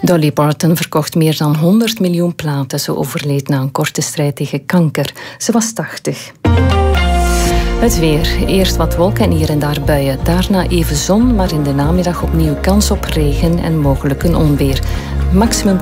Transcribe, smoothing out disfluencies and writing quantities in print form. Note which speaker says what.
Speaker 1: Dolly Parton verkocht meer dan 100 miljoen platen. Ze overleed na een korte strijd tegen kanker. Ze was 80. Het weer. Eerst wat wolken en hier en daar buien. Daarna even zon, maar in de namiddag opnieuw kans op regen en mogelijk een onweer. Maximum